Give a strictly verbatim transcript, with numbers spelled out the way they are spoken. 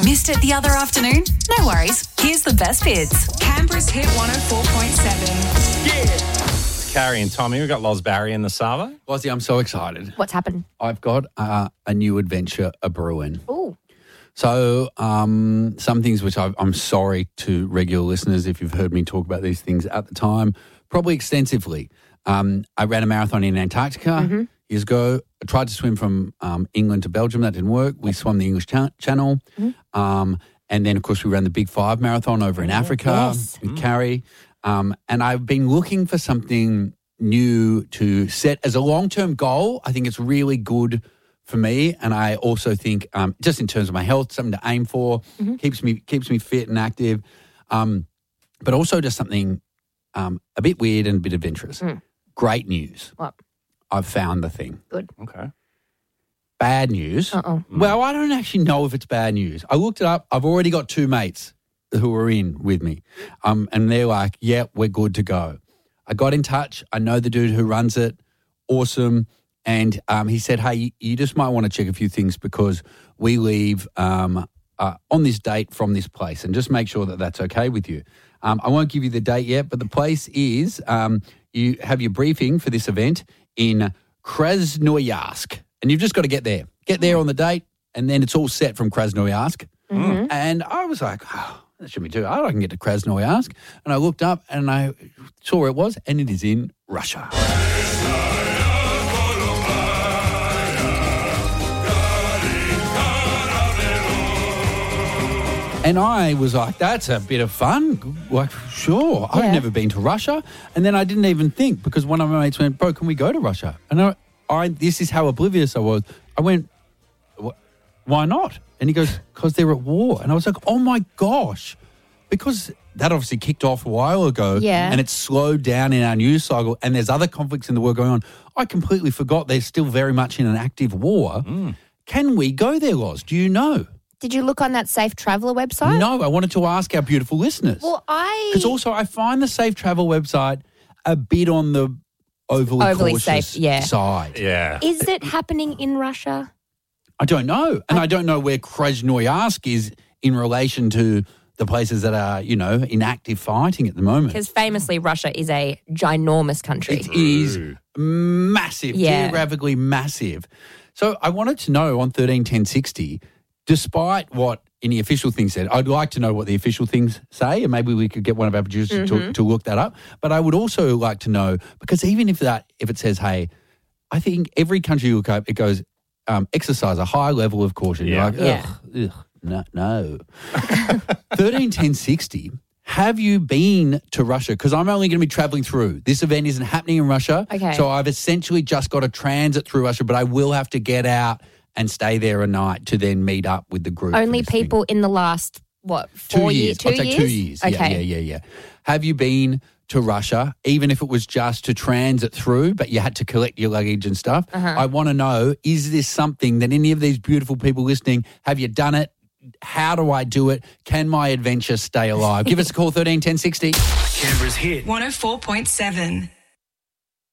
Missed it the other afternoon? No worries. Here's the best bits. Canberra's Hit one oh four point seven. It's Carrie and Tommy. We've got Loz Barry in the Savo. Lozzie, I'm so excited. What's happened? I've got uh, a new adventure a brewing. Ooh. So um, some things which I've, I'm sorry to regular listeners if you've heard me talk about these things at the time, probably extensively. Um, I ran a marathon in Antarctica Mm-hmm. years ago. I tried to swim from um, England to Belgium. That didn't work. We swam the English cha- Channel. Mm-hmm. Um, and then, of course, we ran the Big Five Marathon over in Africa Yes. with Carrie. Um, and I've been looking for something new to set as a long-term goal. I think it's really good for me, and I also think um, just in terms of my health, something to aim for, Mm-hmm. keeps me keeps me fit and active, um, but also just something um, a bit weird and a bit adventurous. Mm. Great news. What? I've found the thing. Good. Okay. Bad news. Uh-oh. Well, I don't actually know if it's bad news. I looked it up. I've already got two mates who are in with me, um, and they're like, yeah, we're good to go. I got in touch. I know the dude who runs it. Awesome. And um, he said, hey, you just might want to check a few things because we leave um, uh, on this date from this place, and just make sure that that's okay with you. Um, I won't give you the date yet, but the place is um, you have your briefing for this event in Krasnoyarsk, and you've just got to get there. Get there on the date, and then it's all set from Krasnoyarsk. Mm-hmm. And I was like, oh, that shouldn't be too hard. I can get to Krasnoyarsk. And I looked up and I saw where it was, and it is in Russia. And I was like, that's a bit of fun. Like, sure. Yeah. I've never been to Russia. And then I didn't even think because one of my mates went, bro, can we go to Russia? And I, I this is how oblivious I was. I went, why not? And he goes, because they're at war. And I was like, oh, my gosh. Because that obviously kicked off a while ago. Yeah. And it's slowed down in our news cycle. And there's other conflicts in the world going on. I completely forgot they're still very much in an active war. Mm. Can we go there, Loz? Do you know? Did you look on that Safe Traveller website? No, I wanted to ask our beautiful listeners. Well, I... Because also I find the Safe Travel website a bit on the overly, Overly cautious safe, yeah. side. Yeah. Is it happening in Russia? I don't know. And I don't know where Krasnoyarsk is in relation to the places that are, you know, in active fighting at the moment. Because famously, Russia is a ginormous country. It is massive, Yeah. geographically massive. So I wanted to know on thirteen ten sixty, despite what any official thing said, I'd like to know what the official things say, and maybe we could get one of our producers Mm-hmm. to, to look that up. But I would also like to know, because even if that, if it says, hey, I think every country you look up, it goes, um, exercise a high level of caution. Yeah. You're like, ugh, Yeah. ugh, no, no. thirteen ten sixty, have you been to Russia? Because I'm only going to be traveling through. This event isn't happening in Russia. Okay. So I've essentially just got to transit through Russia, but I will have to get out and stay there a night to then meet up with the group. for Only this thing. people in the last, what, Two four years. years? Two I'd say years? two years. Yeah, Okay. yeah, yeah, yeah. Have you been to Russia, even if it was just to transit through, but you had to collect your luggage and stuff? Uh-huh. I want to know, is this something that any of these beautiful people listening, have you done it? How do I do it? Can my adventure stay alive? Give us a call, thirteen ten sixty. Canberra's Hit one oh four point seven.